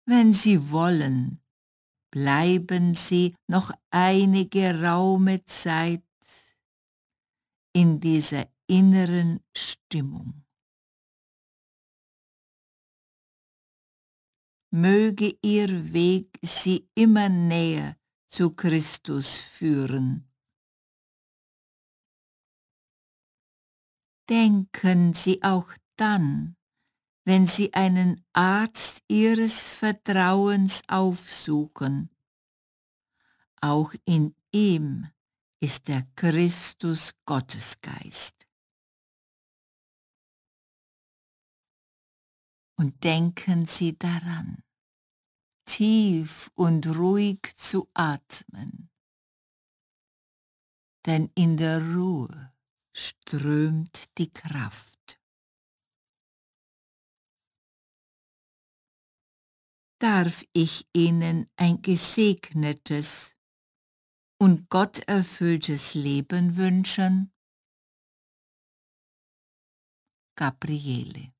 Wenn Sie wollen, bleiben Sie noch einige geraume Zeit in dieser inneren Stimmung. Möge Ihr Weg Sie immer näher zu Christus führen. Denken Sie auch dann, wenn Sie einen Arzt Ihres Vertrauens aufsuchen. Auch in ihm ist der Christus Gottesgeist. Und denken Sie daran, tief und ruhig zu atmen, denn in der Ruhe strömt die Kraft. Darf ich Ihnen ein gesegnetes und gotterfülltes Leben wünschen? Gabriele.